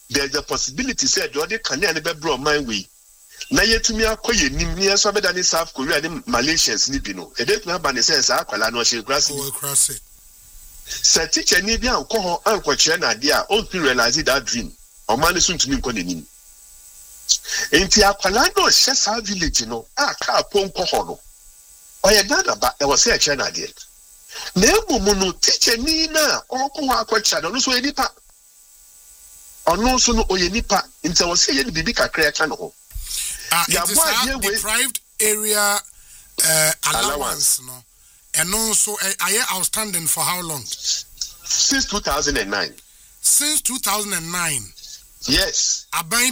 there's a possibility said the other can never bro my way. Na yetumi akoye nim ne so beda ni South Korea ni Malaysians ni bi no. E dey na ba ne say akwala no she grass. Oh, cross it. Say teacher ni bi anko ho anko kire na ade a on realize that dream. O man so ntumi nko nenim. Enti akwala no she sa village no aka ponko ho no. Oye dada ba e was say kire na ade. Na emumu no teacher ni na onko ho akwacha no so enipa. Ono so no oye nipa nti was say ye bibi kakra ka no ho. It is a deprived area allowance, no? And also, are you outstanding for how long? Since 2009. Since 2009? Yes.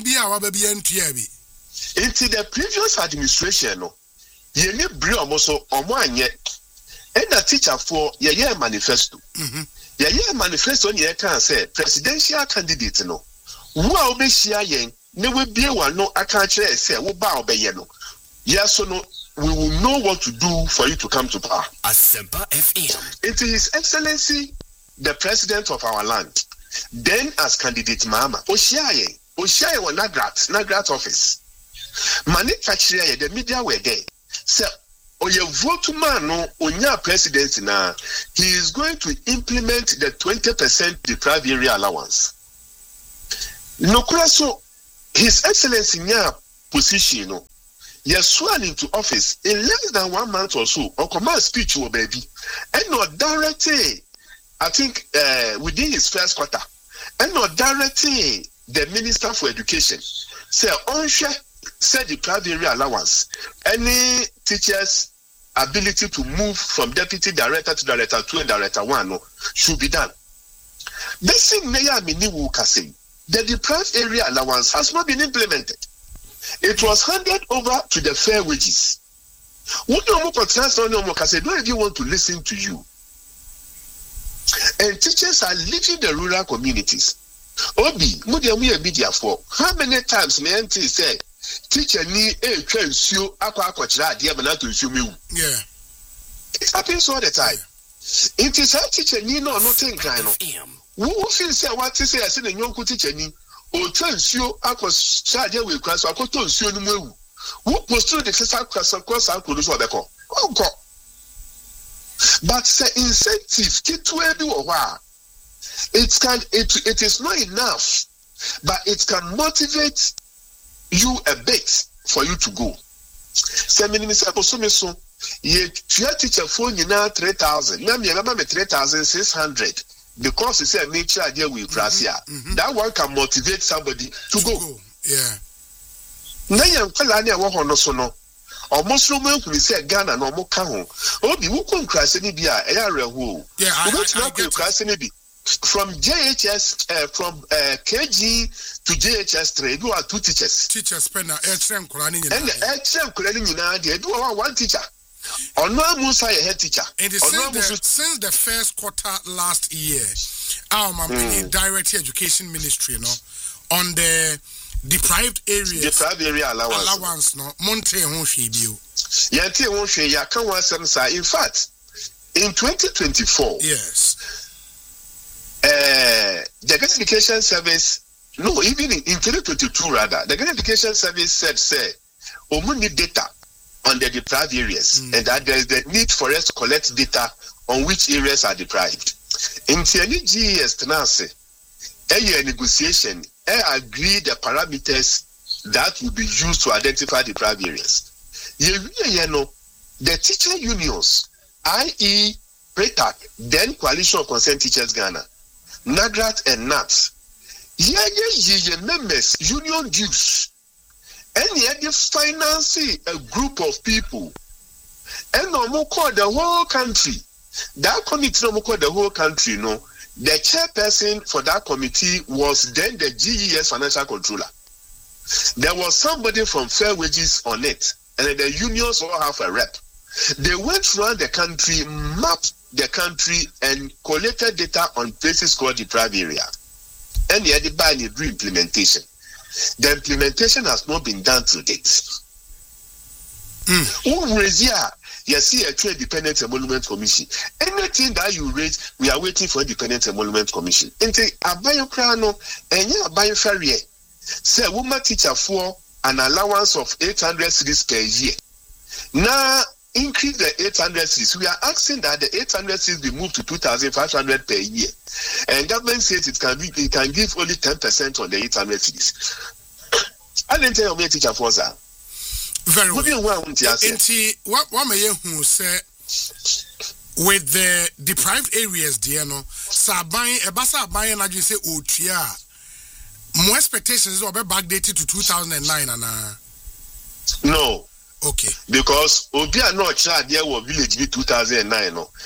Into the previous administration, no? You need bring almost on yet. And the teacher for your manifesto. Your manifesto, you can say presidential candidate, no? Who will be sharing? Ne will be one no I can't say we bow be no. Yes or no, we will know what to do for you to come to power. Asempa FM. It is His Excellency, the President of our land, then as candidate Mama, Oshiaye was Nagrat office. Manufacturer, the media were there. So, Oye vote man no onya president na he is going to implement the 20% deprived area allowance. No so His Excellency nya position no yes sworn into office in less than 1 month or so on command speech will baby and not directly I think within his first quarter and not directly the Minister for Education say onshare said the private area allowance any teachers ability to move from deputy director to director 2 and director 1 no should be done. This thing Mayor Miniwu Kasei the deprived area allowance has not been implemented. It was handed over to the fair wages. Don't even want to listen to you. And teachers are leaving the rural communities. Obi, media for how many times may I say teacher need a transio aqua yeah. It happens all the time. It is a teacher need no nothing kind of. Who feels say what to say as in a young teacher ni or transio aquas charge we cross or cotton sue no who posted the cross across our clothes or the call. But say incentive kit to do a while. It is not enough, but it can motivate you a bit for you to go. Say minister Kosomeso ye teacher phone you now 3,000 now me 3,600 because it's a nature idea with Gracia. That one can motivate somebody to go. Yeah. Now you are almost no man could say Ghana no more can. Oh, the who crash any beer, area who. Yeah, I crash any from JHS, from KG to JHS 3, you are 2 teachers. Teachers spend a HM Kurani and the HM Kurani, they do one teacher. Or no Musa a head teacher. And since the first quarter last year, our Direct Education Ministry, on the deprived area allowance, no, Monte Honshibio. Yante Honshe Yakan Samsa. In fact, in 2024, yes, the Education Service, no, even in 2022 rather, the Education Service said, we need data on the deprived areas, and that there is the need for us to collect data on which areas are deprived. In any GES Tenase, a negotiation, agree the parameters that will be used to identify deprived areas. The teacher unions, i.e., PRETAC, then Coalition of Concerned Teachers Ghana, NAGRAT and NATS, members, union dues, and yet you finance a group of people, and no call the whole country. That committee no call the whole country, no. The chairperson for that committee was then the GES financial controller. There was somebody from Fair Wages on it, and the unions all have a rep. They went around the country, mapped the country, and collected data on places called deprived area. And they had to buy the implementation. The implementation has not been done to date. Yes, see a Independent Emolument Commission. Anything that you raise, we are waiting for Independent Emolument Commission. And the Abayo Krano, and yeah, Abayo Ferrier. Say, woman teacher for an allowance of 800 cedis per year. Now, increase the 800 cedis. We are asking that the 800 cedis be moved to 2,500 per year. And government says it can give only 10% on the 800 cedis. I didn't tell you teacher for that. Very well. What may you say with the deprived areas, dear no? Sabayin, Ebasa Bayan, as you say, Otria. More expectations are backdated to 2009, Anna. No. Okay. Because Obia no child there was village be 2009, no.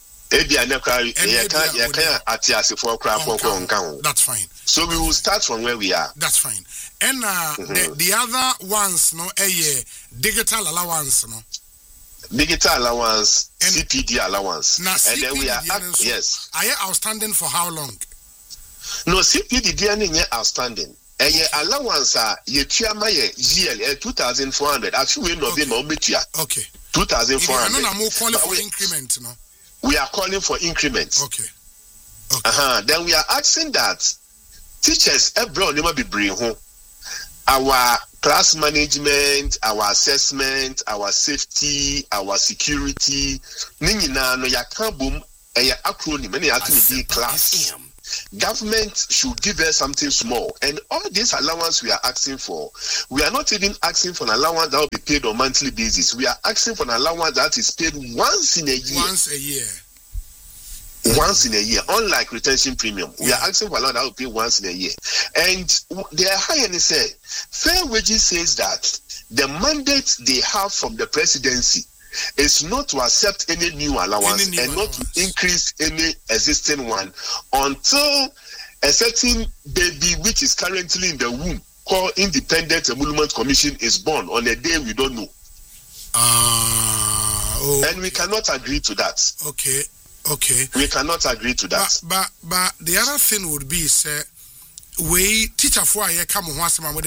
That's fine. So we will start from where we are. That's fine. And the other ones, no, digital allowance, no. Digital allowance, CPD allowance. Now, and then we are yes. Are you outstanding for how long? No, CPD is outstanding. And your allowance are your chairman yearly 2,400. I feel no be okay. 2,400. No, I'm calling for increment, no. We are calling for increment. Okay. Then we are asking that teachers everyone never be bring home. Our class management, our assessment, our safety, our security. Nina no yakabum a acronym many activity class. Government should give us something small. And all this allowance we are asking for, we are not even asking for an allowance that will be paid on monthly basis. We are asking for an allowance that is paid once in a year. Once in a year, unlike retention premium. We are asking for a allowance that will pay once in a year. And the higher say, Fair Wages says that the mandate they have from the presidency is not to accept any new allowance and not to increase any existing one until a certain baby which is currently in the womb called Independent Emolument Commission is born on a day we don't know. And we cannot agree to that. Okay. We cannot agree to that. But the other thing would be, sir, we teacher for a come on once a month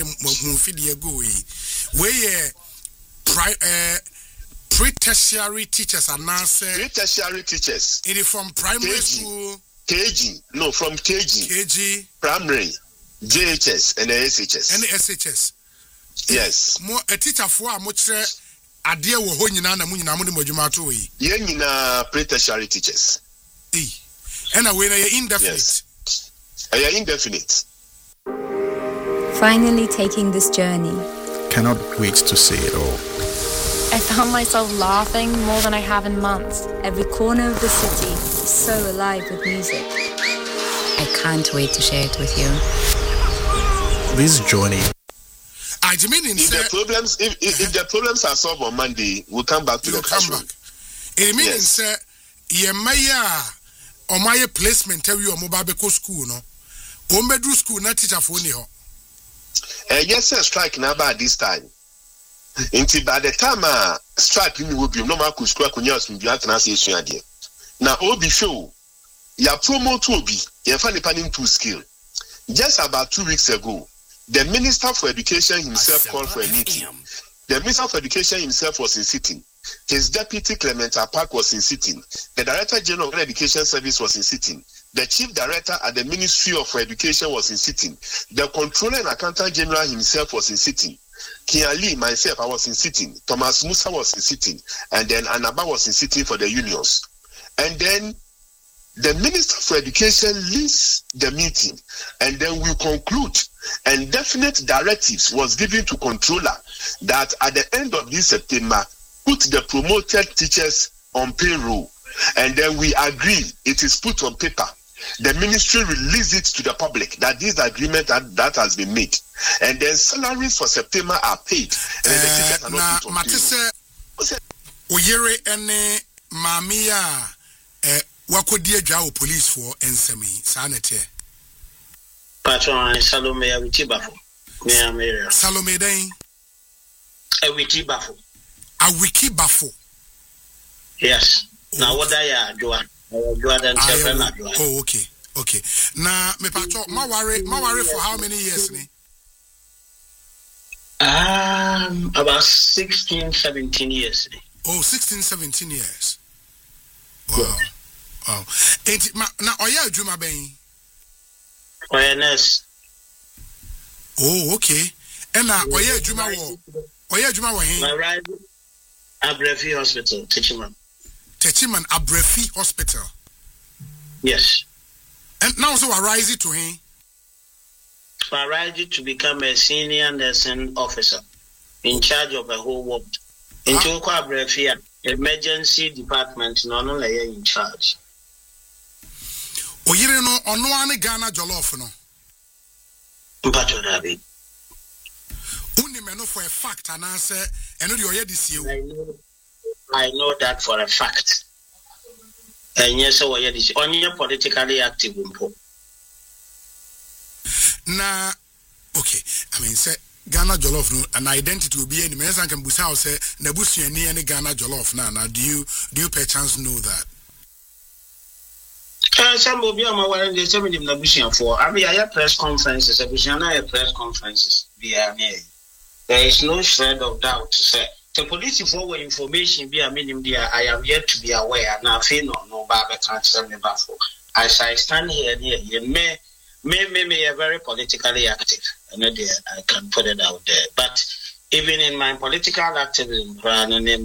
pre-tertiary teachers are now pre-tertiary teachers. It is from primary school. From KG. Primary, JHS and SHS. And SHS. Yes. More a teacher for a much idea wo ho nyina na mu nyina mo de modwuma to yi. Ye nyina pre-tertiary teachers. And we are indefinite. Yes. Indefinite. Finally taking this journey. Cannot wait to see it all. I found myself laughing more than I have in months. Every corner of the city is so alive with music. I can't wait to share it with you. This journey. If the problems are solved on Monday, we'll come back to the classroom. It means sir, ye maya or my placement tell you mobile school no. Ombedu school na teacher for ni ho. Yes, sir, strike now by this time. Until by the time strike you will be no more could school kunyas in the translation idea. Now Obi show ya promo to Obi, ya funny panning to skill. Just about 2 weeks ago, the Minister for Education himself called for a meeting. The Minister for Education himself was in sitting. His deputy Clement Apak was in sitting. The Director General of Education Service was in sitting. The Chief Director at the Ministry of Education was in sitting. The Controller and Accountant General himself was in sitting. Kiali, myself, I was in sitting. Thomas Musa was in sitting. And then Anaba was in sitting for the unions. And then the Minister for Education leads the meeting. And then we conclude. And definite directives was given to Controller that at the end of this September, put the promoted teachers on payroll. And then we agree it is put on paper. The ministry release it to the public that this agreement that has been made. And then salaries for September are paid. And then the teachers are not put on payroll. Oyere ene mamia wakodi adwa police for ensemi sanete. Patron Salome Awitibafo. Salome den. Awitibafo. Awitibafo. Yes. Now what I do? Oh, okay. Now, me patron, ma worry for how many years ni? About 16, 17 years. Oh, 16, 17 years. Wow. Yeah. Wow. Now, Oya Juma Bain. Awareness. Oh, okay. And now, Oya Juma Wahin. Abrefi Hospital, Techiman. Techiman Abrefi Hospital. Yes. And now, so arise it to him. Arise it to become a senior nursing officer in charge of the whole world. Into Abrefi, emergency department, no in charge. Oyire no ono ane Ghana jollof no. Mpacho dabi. Unimeno for a fact and answer eno di oye this year. I know that for a fact. And yes, oye this only politically active umpo. Na okay, I mean say Ghana jollof no an identity will be any man can busa say nebusu ni any Ghana jollof na do you perchance know that? Some will be on my way. They tell me the for. I mean, I have press conferences. I have press conferences. There is no shred of doubt to say the police forward information. Be a minimum. I am yet to be aware. Now, I feel no Baba can't tell me about. As I stand here, you may be very politically active, and I can put it out there. But even in my political activism, me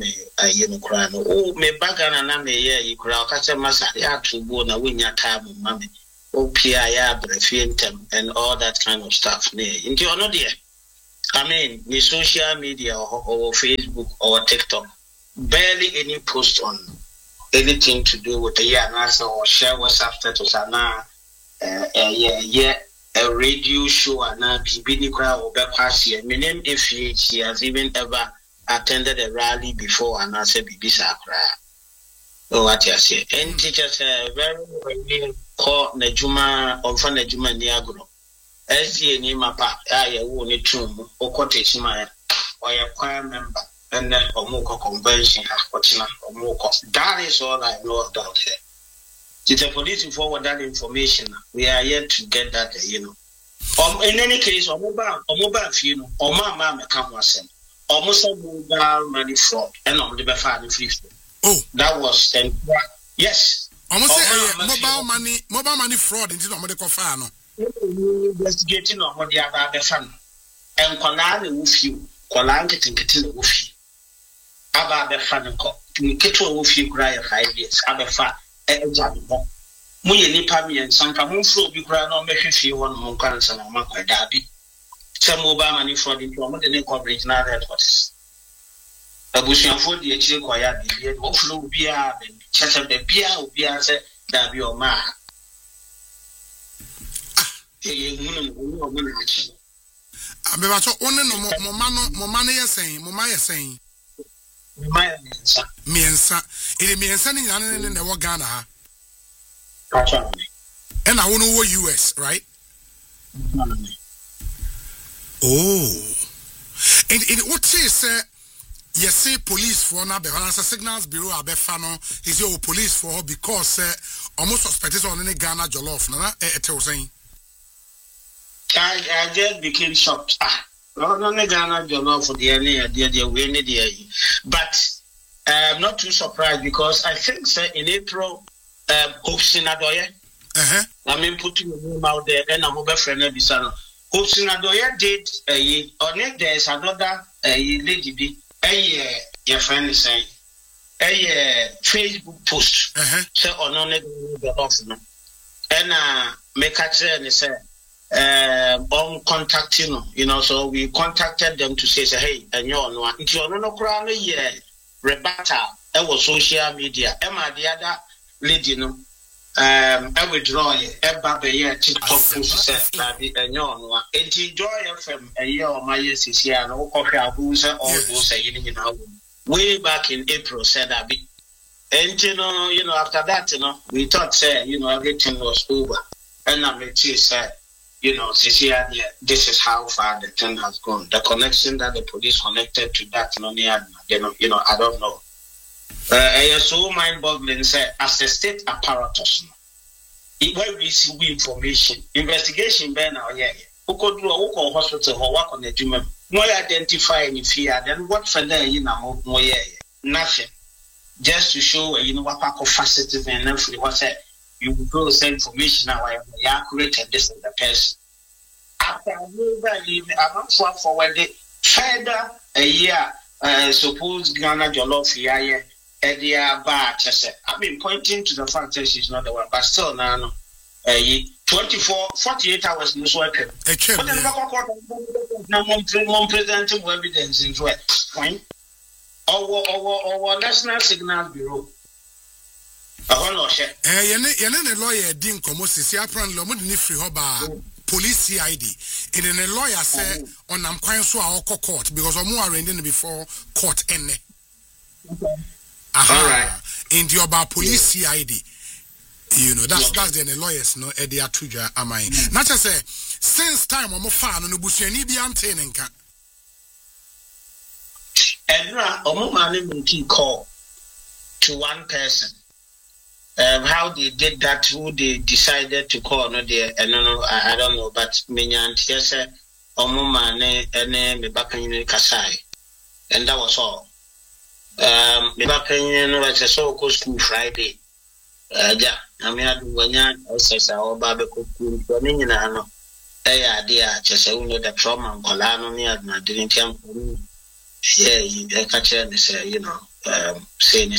bagana na me ye you crowd catch massa ya to go na win your time, mammy. OPIA, and all that kind of stuff. Into your no dear. I mean, the social media or Facebook or TikTok, barely any post on anything to do with the NASA or share WhatsApp status a radio show and now Bibini crowd or Bepasia. My name if she has even ever attended a rally before and I said Bibisa cry. Oh, what you say? And teachers very call Nejuma or from Nejuma Niagro. SDA ni mapa ya wo ni tum okotechi ma or your choir member and then omoko convention akotina omoko. That is all I know about her. The police forward that information. We are yet to get that, in any case, mobile funeral, or mama come was almost a mobile money fraud, and on the Bafani free. Oh, that was yes. Almost mobile money fraud into the medical file. Investigating on what the other fan and Kolani with you, Kolanka Tinkatil with you. About the fan, Kittle with you, cry 5 years, other fat. Muye nipa mi ensanka mumfro bi kura na o mehwehwe won mo kwansa na makwa dabi se mobile money fraud into mo de ne coverage na headquarters abusuafo de akire kwaya bi o flo bi a chese be bia obi a se dabi o ma Abeba so one no mo ma no yesen mo ma yesen miensa ile miensa ni nyane ne wo Ghana ha and I want to US, right? Oh, and what says yes, say police for now, but signals bureau abefano is your police for because almost suspected on any Ghana jollof. It was saying I just became shocked. No Ghana jollof for the but I'm not too surprised because I think in April. Hopsinadoye. I mean, putting your name out there, and I'm over friend of Bisano. Hopsinadoye did on it. There's another lady, your friend is saying, a Facebook post. So on the office, and make a say and say, on contacting, so we contacted them to say, hey, and you're no crown a year, rebata, it was social media, Emma, the other. Lady no I withdraw a TikTok post that and yon enjoy FM a year or my years is here and all those way back in April said that be and after that we thought everything was over and I'm said this is how far the thing has gone. The connection that the police connected to that I don't know. So mind-boggling said, as the state apparatus, when we receive information, investigation, Ben, who could do a hospital or work on the human, more identify any fear than what for there, more nothing. Just to show what part of facets and everything. What you go send information now, I am accurate and this is the person. After I leave, I'm not forward further a year. Suppose Ghana Jollof here, Edia Bar. I've been pointing to the fact that she's not the one, but still now, 48 hours news working. But then presenting evidence into it. Fine. Our National Signal Bureau. Yene lawyer din komo sisi apran lo mo ni free hoba police CID. And then a lawyer said on am kwan so a court because omo arraigned before court ene. Okay. All right. In the about police CID. You know, that's the lawyers no e dia tuja amai. Not just say since time omo fa no busuani bi ante nka. Edra omo mane call to one person. How they did that, who they decided to call, no, I don't know, but Minyan Tiasa, Omumane, and me Bakan Kasai, and that was all. Me Bakan was a so-called school Friday. Yeah, I mean, when you says our Babaco, Dominano, dear, just the trauma and Colano near didn't tell me. Yeah, you catch and say, say.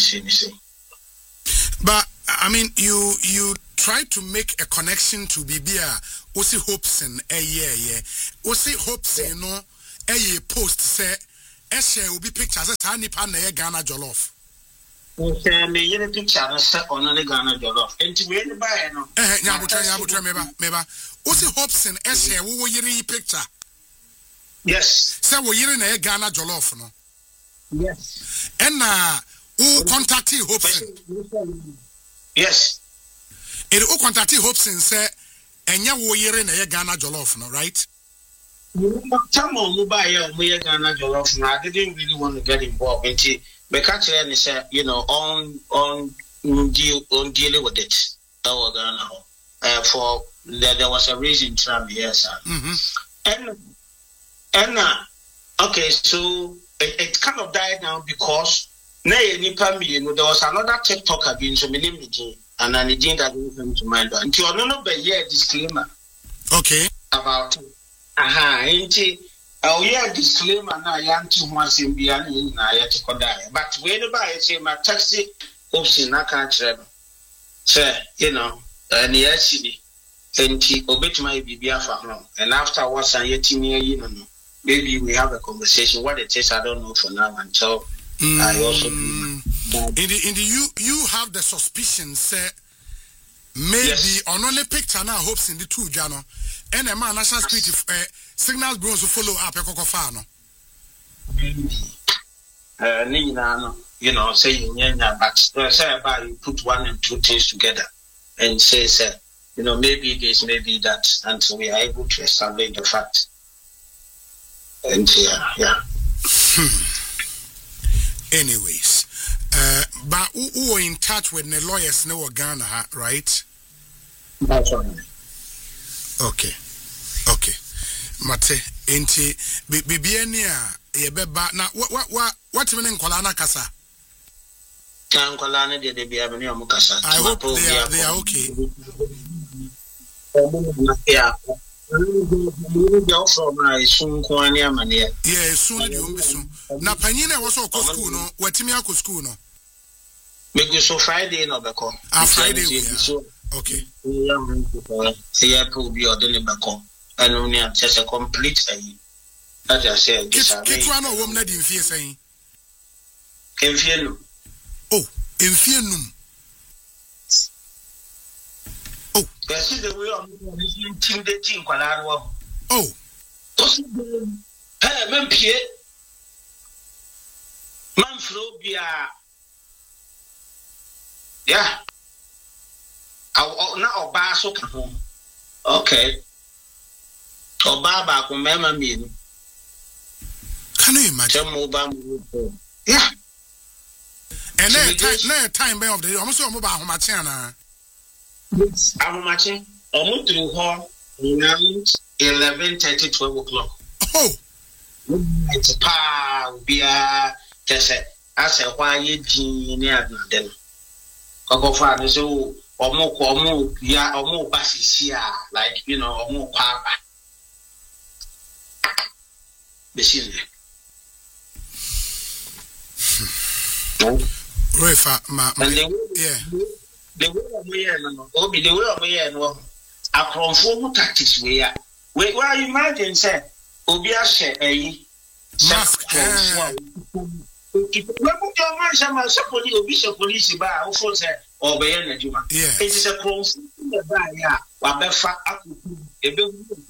But I mean, you try to make a connection to Bibia. Osi Hobson, Osi Hobson, no, post say, Eshe will be pictures as Hani Pan Ghana Jollof. Me, you picture on the Ghana Jollof. And to win the buy, no. Yabutra, meba. Osi Hobson, Eshe, who were you picture? Yes. So we're in a Ghana Jollof, no? Yes. And who contacted Hobson? Yes. It who contacted Hobson say, and ya wo yere na ye Ghana Jollof, no, right? Come on, we Ghana Jollof. I didn't really want to get involved in it. But actually, I said, on dealing with it. That was Ghana. For there was a reason to be here, sir. And okay, so it kind of died down because. There was another TikToker being so many and I didn't come to mind. Until I don't know the year disclaimer. Okay. About disclaimer now young too much in beyond but whenever I say my taxi option I can't travel. Sir, and yes and he obeyed my baby and afterwards I yet maybe we have a conversation. What it is I don't know for now until I also you have the suspicion say maybe on only picture now hopes in the two jano and a man national security signals bros to follow up a cocofano. Saying but say about you put one and two things together and say maybe this, maybe that, until we are able to establish the fact. And yeah. Anyways, but who are in touch with the lawyers in Ghana, right? That's right. Okay. Mate, enti bibiania yebeba na what mean Kolana Kasa? Kolana de biabani amukasa. I hope they are okay. Yeah. Soon. Na panyina was so school no, wetimi akọ school no. Maybe so Friday no beko. Friday. Okay. Yeah, probably or the beko. And only just a complete as I said, this one no woman in fear saying. Enfienu. Oh, enfienum. Oh, that's the way I'm intimidating Kwalaro. Oh, hey, man, Pierre. Manfrobia. Yeah. Now, Basso. Okay. Or Baba, remember me. Can you imagine? Yeah. And then time by of the almost mobile Machana. I'm matching almost through her 11:30, 12 o'clock. Oh, it's a power, be a just as a why you near them. Cocofa is so or more, yeah, or more basis here, like or more papa. The scene. Refa, the way of me and a conform tactics where you imagine, say, Obia share a mask. Police bar or Bayana Juma. It is a conform bar, Wabefa, a big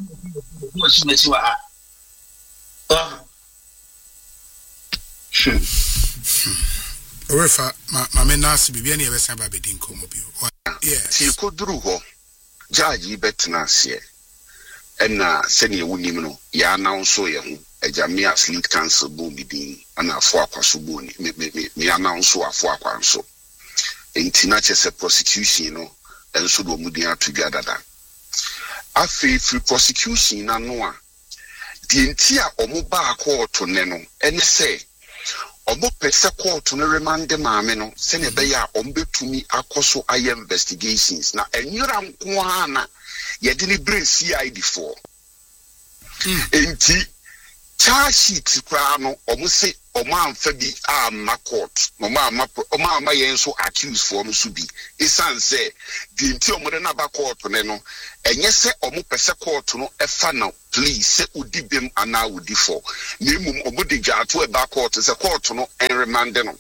Refa, my menas be any of us about being comobile. Yes, you could do ho. Judge Betnasia. And send you women, ya now so young, a Jamia Sleep Council boomy being, and a four quasubuni, me announce so a four quanso. In Tinaches a prosecution, and so do Mudia together. I feel free prosecution, and no. The entire Omoba call to Neno, and say, Omo pesa call to no remand the mameno, send a beya ombe to me akoso I investigations. Now, and you're one. You didn't bring CID for. Enti charge sheet crano almost say Oman Fabi ma court. Oma yenso accused for Musubi. Isan say the entire modern court no and yes say omu pesa court no efana please say udibem ana udi for. Nimum omudija to a back court is a court no and remand no.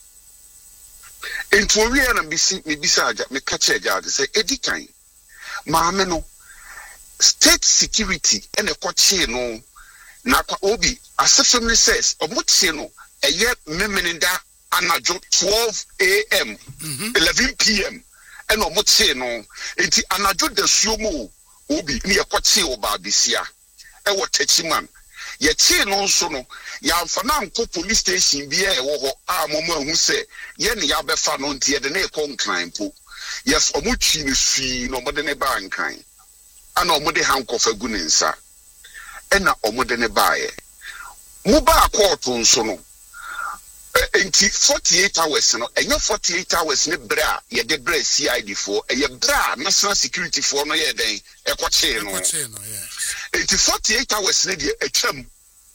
Enti we and bisa me catch a judge say edikan. Maame no state security and a coach no na obi assessment says omutie no eye memenenda anajo 12 a.m. 11 p.m. and omutie no enti anajo da suomo obi ni e coach oba bisia e wo tachiman ye tie no so no ya mfana nko police station bia e wo ho a momo ahu se ye ne ya befa no ntie de na e kon kran po yes omuchi ni sui no mode ne ba nkan ana omode handcuff agune nsa ena omode ne baaye mu ba court nso no enti 48 hours no enye 48 hours ne bra ye de bra CID for ye bra national security for no ye den ekoche no enti 48 hours ne de atwam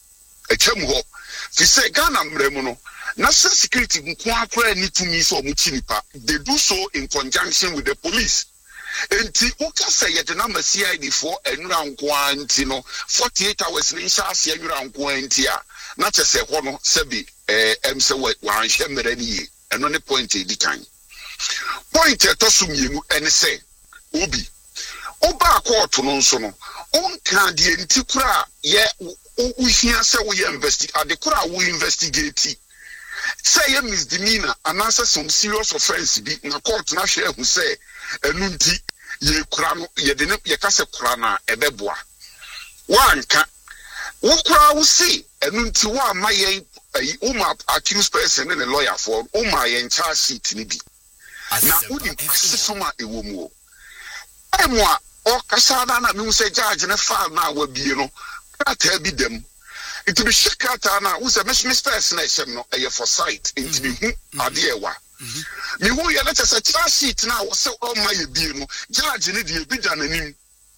ho fi say Ghana mremu no national security nko akora ni tumi so omuchi nipa they do so in conjunction with the police. Enti uka say ye the number CID for enura nko anti no 48 hours ni sha ase enura nko anti a na chese ho no sebi emse wan hwe mere ni ye eno ne point e dikan point e to sumienu ene say obi oba court no nso no onka de enti kura ye uhia se wo ye investigate kura wo investigate say ye misdemeanor and answer some serious offense bi na court na hwe hu say enu nti ye kura no ye de ne ye ka se kura na ebeboa wanka wo kura wo see enu nti wa ma ye uma accused person and a lawyer for uma ye charge sheet ni bi na udi sesoma ewo mu emwa o kasada na mi say judge na file na wa bie no ata bi dem it be shikata na wo say Mr. person no e for sight into be hu ade ewa me hu ye let say charge sheet na wo say o ma ye bie no judge ni de bi dan anim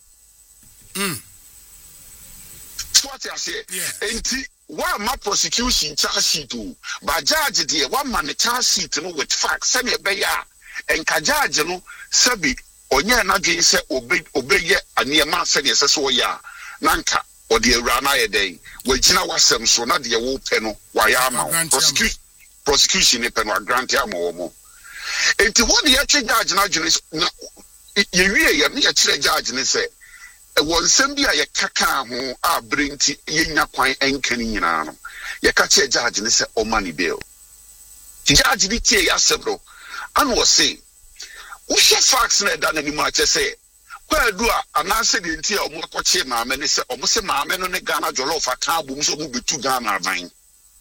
what I say enti wa ma prosecution charge sheet o ba judge de wa ma ne charge sheet no with facts say be ya enka judge no sabi onye na dwe say obeye aniema say de so ya nanka o de awura na ye den we gina wasem so na de wo pe no wa ya ma prosecution ne pe no grant ya mo mo enti what the judge na dwe na ye wie ye me kire judge ne say won sem bia ye kaka ho a brenti ye nya kwan enkani nyina no ye ka che judge ne say o money bill judge bi tie ya sebro and was say wo she facts na da na ni ma che say kwadu a anase de ntia o mo koche maame ne say o mo se maame no ne Ghana jollof aka bom so mo betu Ghana aban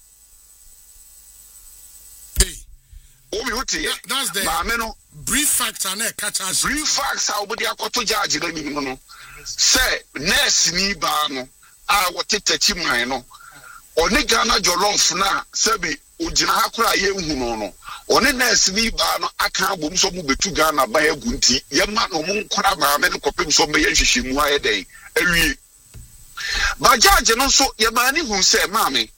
o mi hote that's the maame no brief facts and catch us brief facts how body akoto judge na ni no say nurse ni ba no a wote tachi man no o ne Ghana jollof na sabi ojina hakura ye hunu no one nurse ni ba no aka bom so mu betu Ghana ba agunti ye ma no mu nkora ma me no kopem so me ye hwehwemu aye den awie ba judge no so ye ba ni hu se maame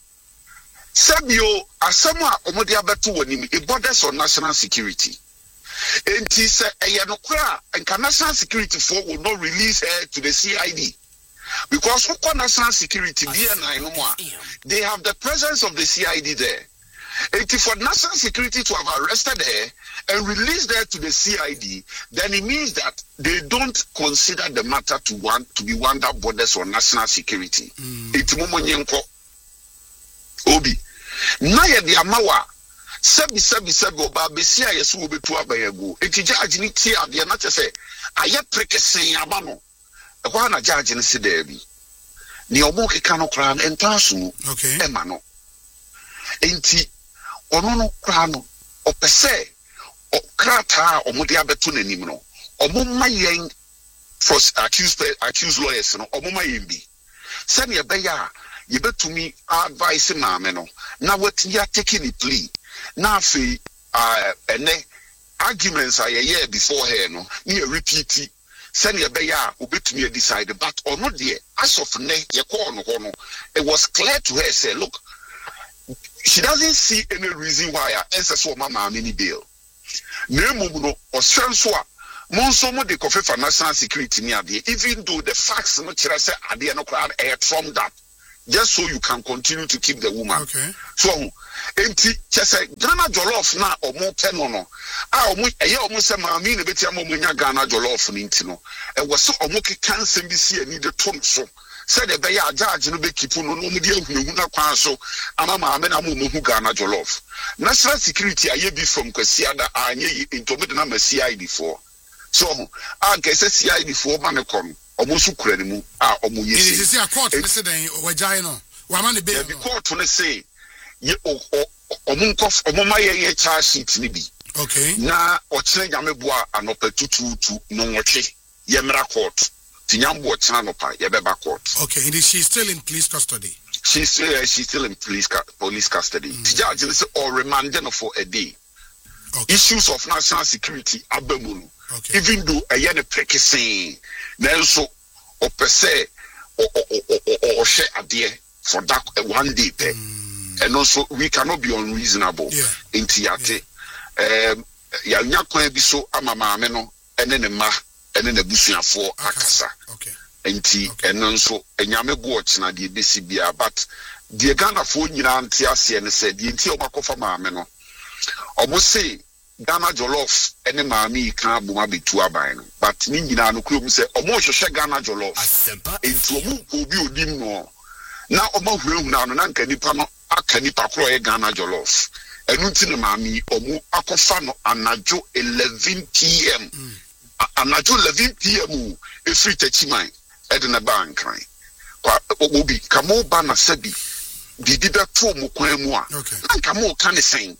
sabio asem a omode abeto wonim e borders on national security enti se eye no kora nka national security for will not release her to the CID because for national security DNI no more they have the presence of the CID there. And for national security to have arrested her and released her to the CID, then it means that they don't consider the matter to be one that borders on national security. It's momonyenko obi. Na ye di amawa sebi oba besia yesu obetu abayego. Enti judge ni tie ade na chese aye prekesen aba no. E kwa na judge ni se there bi. Ni obo keka no kra entasu. Okay. Ema no. Enti ono no kra no opese krata omode abeto nanim no omoma yen for accused lawyers no omoma yen bi se ne be ya ye betumi advice maame no na wati ya taking the plea na afi ene arguments aye before her no ne repeat se ne be ya obetumi decide but ono de as of ne ye call no no it was clear to her say look she doesn't see any reason why I answer so mama mini bill. No, or so Monso mo de coffee for national security near the even though the facts no say are there no crowd air from that. Just so you can continue to keep the woman. Okay. So enti chese Ghana jollof na omo penono. Omo eye omo se maami ne beti amo nya Ghana jollof ni nti no. E wo so omo ke kanse bi si ani de tom so. Said the bay judge no be keep no no media huna kwan so ama maame na mo hu Ghana jollof national security aye bi from kwasiada anye into me na CID for so anke se CID for ma ne kom omo su kura ni mu a omo yesi it is a court ne say den wajai no wa ma ne be the court ne say ye omo nkof omo ma ye charge sheet ni bi okay na o kire nyame boa anopa tututu no nwoche ye mra court okay, and she's still in police custody. She's still in police custody. Judge or remanded for a day. Okay. Issues of national security abemunu. Okay. Even though a yana prekese Nelso or per se or share a day for that 1 day pay. And also we cannot be unreasonable in Tiate. Ya kwen biso amama ameno enenema and then the bushing for Akasa. Okay. Enti and so enyame watch na de besi bia but the Ghana for nyina antiase and said the enti omakofa maame no omo say Ghana jollof ene maame kan boma betu aban no but ni nyina no kuro say omo hwehwe Ghana jollof enti omo obi odim no na omo hwehuna no na nka nipa no aka nipa kro ye Ghana jollof enu nti no maame omo akofa no anajo 11 p.m. Anajo 11 p.m. Free techiman edna ban kan kwa obi kamo ba na sabi bibi beto mo kwan mu a na kamo kan sen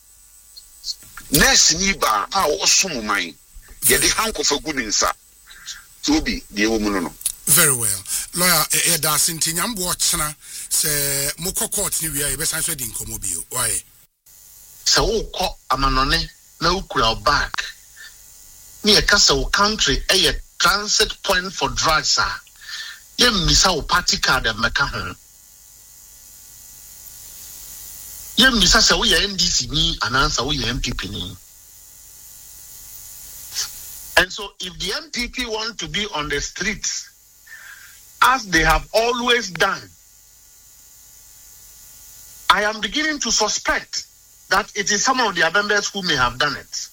nurse ni ba a osum man ye de hanko fa gudinsa so obi de wo mu no very well lawyer Eda Sintinyam watchna se moko court ni wia e be san so di nkomo bio why se wo ko amanone na ukura back ni ekasa wo country eye transit point for drugs ah ye misa wo party card meka ho ye misa se wo ye NDC ni anansa wo ye MPP ni and so if the MPP want to be on the streets as they have always done I am beginning to suspect that it is some of their members who may have done it.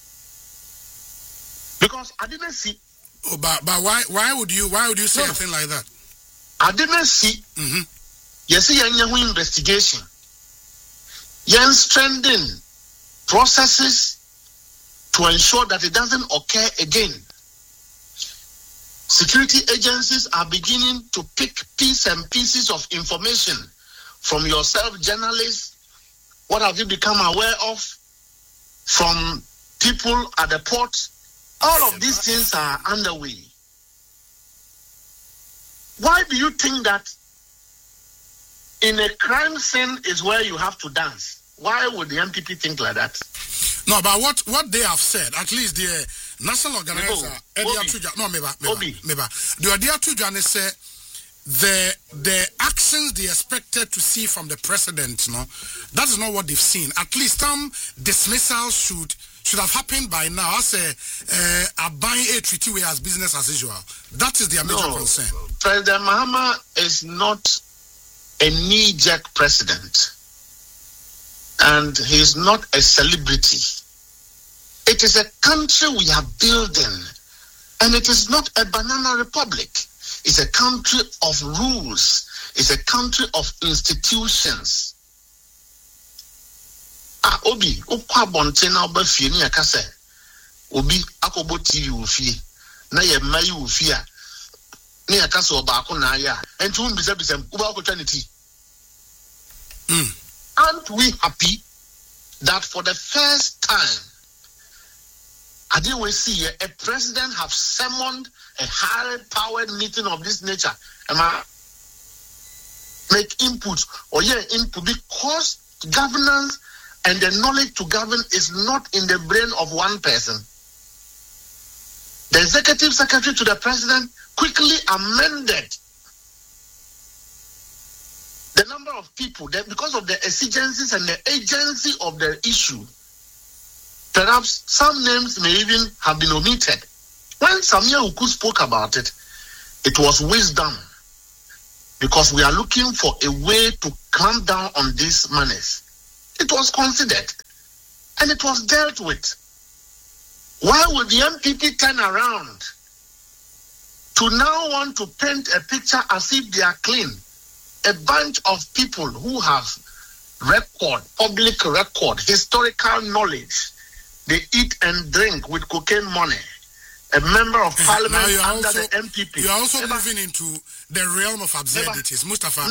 Because I didn't see. Oh, but why would you say something like that? I didn't see. You see, any investigation, you're strengthening processes to ensure that it doesn't occur again. Security agencies are beginning to pick pieces and pieces of information from yourself, journalists. What have you become aware of from people at the port? All of these things are underway. Why do you think that in a crime scene is where you have to dance? Why would the MPP think like that? No, but what they have said, at least the national organizer, the idea to say the actions they expected to see from the president, that is not what they've seen. At least some dismissal should have happened by now. I say buying a treaty way as business as usual. That is their major concern. President Mahama is not a knee-jerk president, and he is not a celebrity. It is a country we are building, and it is not a banana republic. It's a country of rules. It's a country of institutions. Obi, ukwa bonte na oba fie ni akase. Obi akobo TV ufie. Na ye mayi ufie a. Ni akase oba ako na aya. Enti umbisa uba akotwa ni ti. Aren't we happy that for the first time, I didn't we see a president have summoned a high-powered meeting of this nature? Make input or input, because governance and the knowledge to govern is not in the brain of one person. The executive secretary to the president quickly amended the number of people that, because of the exigencies and the agency of the issue, perhaps some names may even have been omitted. When Samia Uku spoke about it, it was wisdom, because we are looking for a way to clamp down on these manners. It was considered and it was dealt with. Why would the MPP turn around to now want to paint a picture as if they are clean? A bunch of people who have public record, historical knowledge, they eat and drink with cocaine money. A member of parliament under the MPP. You are also moving into the realm of absurdities. Mustafa,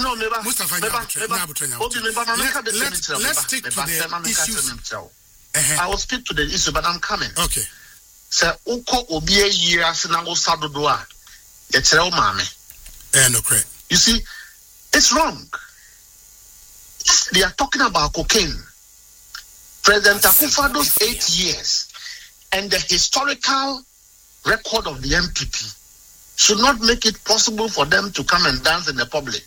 let's stick to the issues. I will speak to the issue, but I'm coming. Okay. Sir, uko obiye year sinango sadodoa. Yetreo mame. No correct. You see, it's wrong. They are talking about cocaine. President Akufo-Addo's 8 years and the historical record of the MPP should not make it possible for them to come and dance in the public.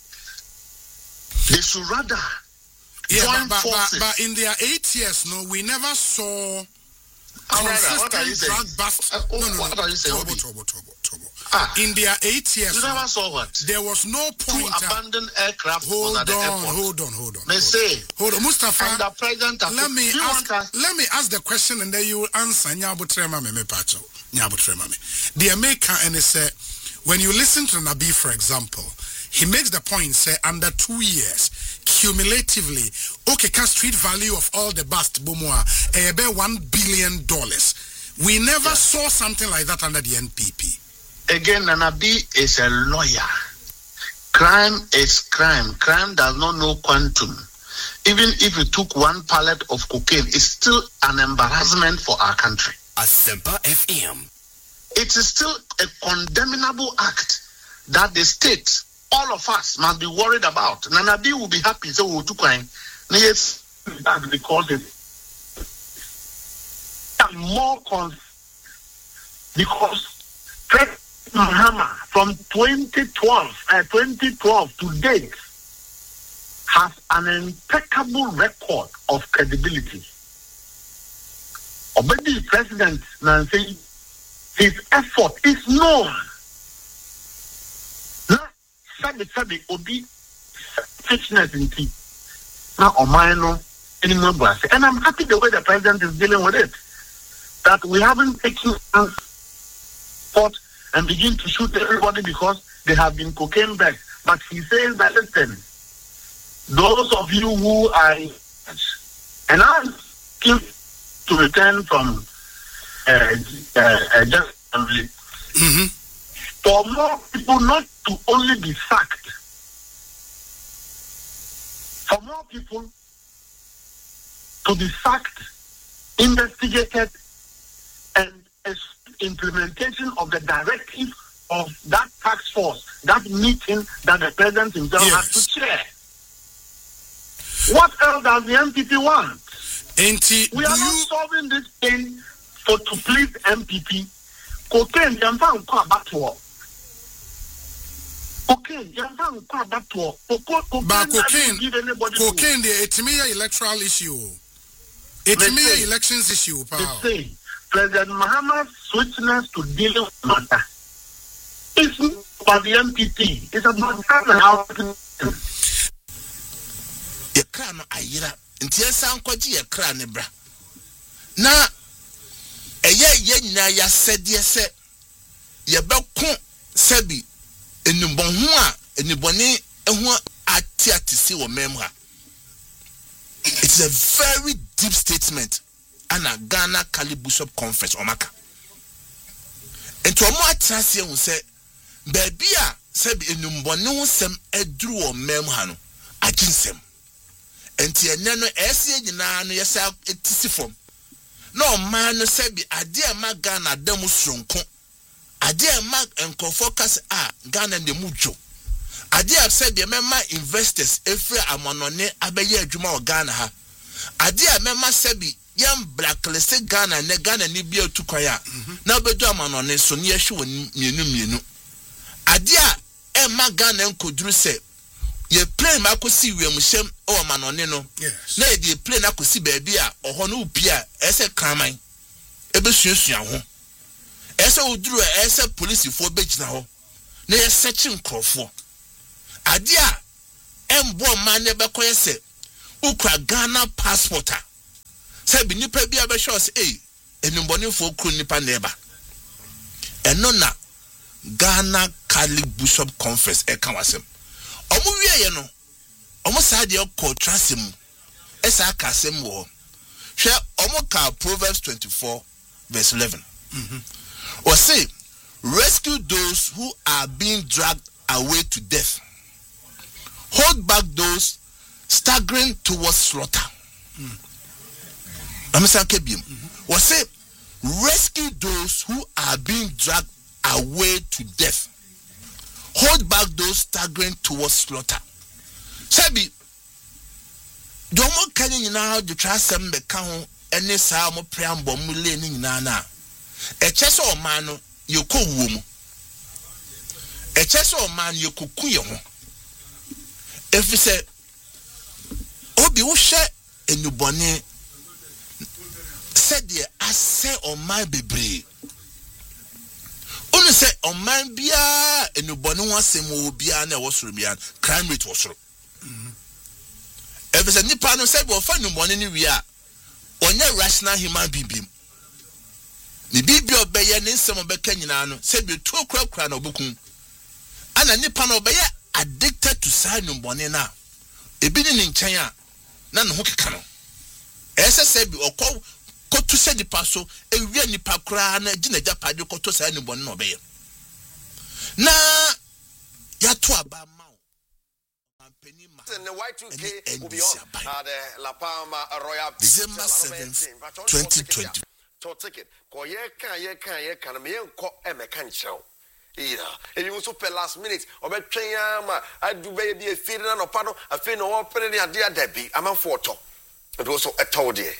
They should rather join forces. But in their 8 years, we never saw consistent drug bust. What are you saying? In their 8 years, you never saw what? There was no point. Two abandoned aircraft. Hold on. Mustafa, let me ask the question and then you will answer. The American and say, when you listen to Nabi, for example, he makes the point, say, under 2 years, cumulatively, street value of all the bust, about $1 billion. We never saw something like that under the NPP. Again, Nabi is a lawyer. Crime is crime. Crime does not know quantum. Even if you took one pallet of cocaine, it's still an embarrassment for our country. Asempa FM. It is still a condemnable act that the state, all of us, must be worried about. Nanabi will be happy, so we'll do crime. Yes, because it's more because President Mahama from 2012 to date has an impeccable record of credibility. Obedi President Nancy, his effort is known. Sabi Obi fitness in tea. Now Omaino anymore brass. And I'm happy the way the president is dealing with it. That we haven't taken thought and begin to shoot everybody because they have been cocaine bags. But he says that, listen, those of you who are and I'm still to return from for more people not to only be sacked, for more people to be sacked, investigated, and implementation of the directive of that task force, that meeting that the president himself has to chair. What else does the MPP want? We are not solving this thing to please MPP. Cocaine, Jampan, Kwabato. Okay, Jampan, Kwabato. But cocaine, it's a electoral issue. It's a elections issue. Say, President Mahama's switchness to dealing with matter. It's not about the MPP. It's about how. Your crown, Ayra, and Tiasan Kwaji, a crown, bra. Now, a ya said, yes, ye belcon, Sebi, and Nubonua, and Nubone, and what I tear to see or memoir. It's a very deep statement. And a Ghana Kali Bishop Conference, Omaka. And to a more Tasia who said, Babia, Sebi, and Numbonu, some Edru or Memhano, I can sem. And Tia Nano, Essia, Nano, yourself, it is from. No man, Sebi, a dear Magana, Demusronco. A dear Mag and Confocus are Ghana and the Mucho. A dear Sebi, member investors, Efra Amonone, Abaye Juma or Ghana. A dear member Sebi, young blacklist Ghana, ne Ghana, Nibio to Koya. Now, be German on it, so near you and Minu. A dear Emma Ghana and Kudru say, ye play Makosi, we Mushem or Manonino. Yes. Nay, the plane I could see baby or Honu Pia, as a crime. Ebus Yahu. As I would do as a police for bitch now. Nay, searching Crawford. A dear M1 man never say, Ukra Ghana passporter. Sabi nipa bi abɛhwɛ enumbɔnefo kru nipa neba ɛno na Ghana Catholic Bishop Conference ɛka wasɛm ɔmo wieye no ɔmo saa de ɔkɔ trasem ɛsa aka asɛm wɔ hwɛ ɔmo ka Proverbs 24 verse 11 or say rescue those who are being dragged away to death, hold back those staggering towards slaughter. Was say rescue those who are being dragged away to death, hold back those staggering towards slaughter. Sabi domo kanyi na the trasem be kan any sa mo preambo mu le ni na na e chese o man no yekowuo mu e chese o man yekoku ye ho efi se obi wo hwe enubone said the ase o man bebre onu se o man bia enubone ho asem o bia na e wo soro bia crime rate wo soro efi se nipa no se bo fa enubone ni wi a onye rational human being ni bibi obeye ne nsem obeka nyina no se bi to kura na obukun ana nipa no obeye addicted to say enubone na ebi ni nchen a na no ho keka no ese se bi okọ kotu se di paso ewie nipa kura na gina japade kotu say enubone na obeye na ya to aba ma and the Y2K will be on the La Palma Royal December 7th, 2020. So ticket. Ko ye can me enko e me kan chiro. Ira. E you so per last minute obetwen ma adu be bi afiri na no pa no afi no wo pere ne ade adabi amanfo to. It also a told there.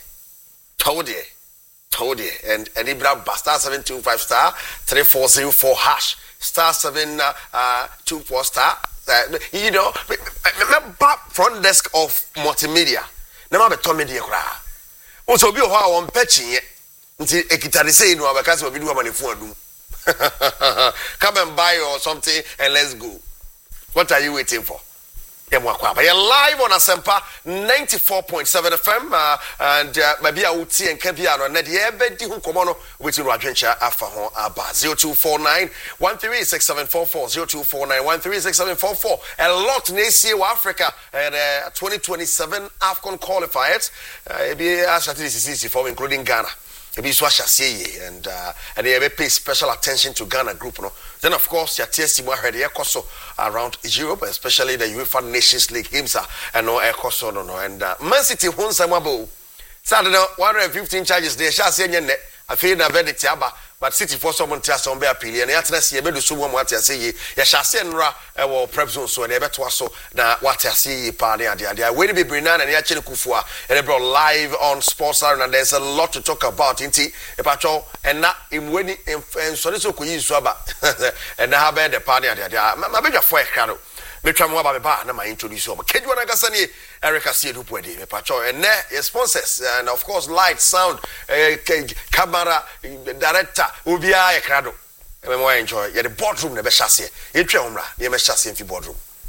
And Ibra star 725 star 3404 hash star 724 star. You know, front desk of multimedia. Never be media cry. Also, be how on patching it until a guitar say no, because we do have money for do. Come and buy or something and let's go. What are you waiting for? You're live on Asempa 94.7 FM and maybe I would see and Kepiano and the Ebedi who come on with you adventure after home about 0249 1367444 0249 1367444 a lot Nacio Africa and 2027 AFCON qualifiers be as for including Ghana. And they pay special attention to Ghana group. No? Then, of course, your TSC heard the also around Europe, especially the UEFA Nations League games. And no Ecoso, no. And Man City, Hunsamabo, Saturday, 115 charges. They shall say, I feel the verdict, but city for someone to some be appeal and yet see a bedu so one what you say ye shase nra e wo prep zone so na e beto so na what you see pa na dia we be brinana na ya chele kufua and bro live on Sports Arena and there's a lot to talk about inti e pacho and na imweni so so ko yi so aba and na ha be the pa na dia ma be dwa for e karo betwa mo aba ba na ma introduce o kedwa na gasa ni Erica Siedu Pwede me pacho and sponsors and of course light sound camera director ubia e krado me mo enjoy ye the boardroom na be hyase e twa homra ye me hyase in boardroom